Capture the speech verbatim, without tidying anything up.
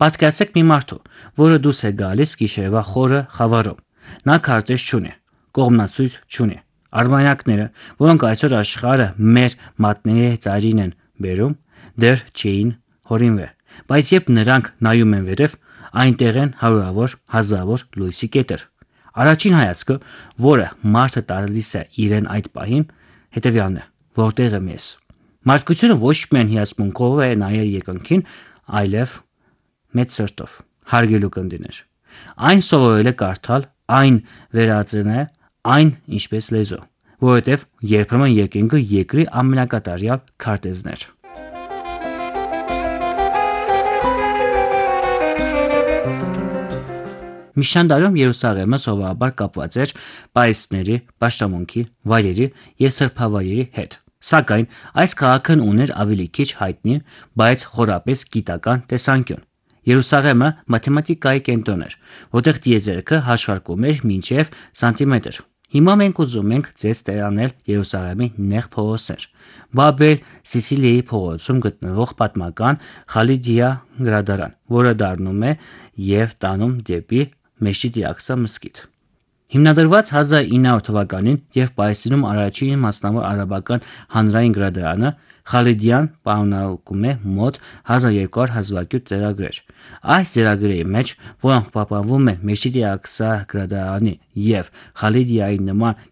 Պատկերացրեք մի մարդու, որը դուրս է գալիս գիշերվա խորը խավարում։ Նա քարտեզ չունի, կողմնացույց չունի։ Արբանյակները, որոնք այսօր աշխարհը մեր մատների ծայրին են բերում, դեռ չէին հորինվել, բայց երբ նրանք նայում են վերև, այնտեղ են հարյուրավոր, հազարավոր լույսի կետեր։ Առաջին հայացքը, որը մարդը տալիս է իրեն այդ պահին, հետևյալն է. որտեղ եմ ես։ Մարդկությունը ոչ միայն հիացմունքով է նայել երկնքին, այլև մեծ սրտով, հարգելու կնդիներ։ Այն սովորել է կարդալ, այն վերածնել այն ինչպես լեզու, որովհետև երբեմն երկինքը երկրի ամենակատարյալ քարտեզն էր։ Միջնադարում Երուսաղեմը սովորաբար կապված էր պարիսպների, պաշտամունքի, վայրերի և սրբավայրերի հետ։ Սակայն այս քաղաքն ուներ ավելի քիչ հայտնի, բայց խորապես գիտական տեսանկյուն։ Երուսաղեմը մաթեմատիկայի կենտրոն էր, որտեղ տիեզերքը հաշվարկում էր մինչև սանտիմետր։ Հիմա մենք ուզում ենք ձեզ տեղանել Երուսաղեմի նեղ փողոցներ։ Բաբել Սիսիլիայի փողոցում գտնվող պատմական Խալիդիա գրադարան, որը դառնում է և տանում դեպի Մեշջիդ Աղցա մզկիթ։ Հիմնադրված հազար ինը հարյուր թվականին և Պարիսիում առաջին մասնավոր արաբական հանրային գրադարանը, Խալիդիան պարունակում է մոտ հազար երկու հարյուր հազվագյուտ ծրագրեր։ Այս ծրագրերի մեջ, որոնք պահպանվում են Մեշջիդ Աղցա գրադարանի և Խալիդիայի նման